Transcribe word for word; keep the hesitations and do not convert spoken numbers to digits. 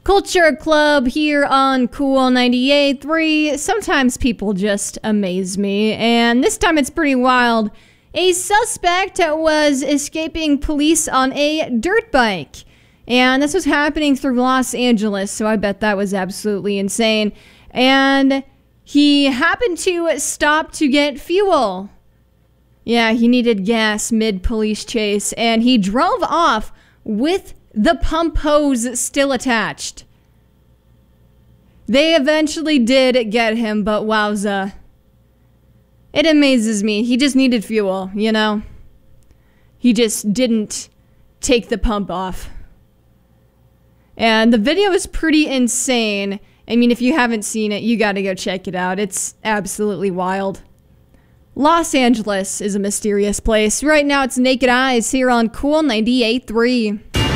Culture Club here on Cool ninety-eight point three. Sometimes people just amaze me, and this time it's pretty wild. A suspect was escaping police on a dirt bike, and this was happening through Los Angeles, so I bet that was absolutely insane. And he happened to stop to get fuel. Yeah, he needed gas mid-police chase, and he drove off with the pump hose still attached. They eventually did get him, but wowza. It amazes me. He just needed fuel, you know? He just didn't take the pump off. And the video is pretty insane. I mean, if you haven't seen it, you gotta go check it out. It's absolutely wild. Los Angeles is a mysterious place. Right now, it's Naked Eyes here on Cool ninety-eight point three.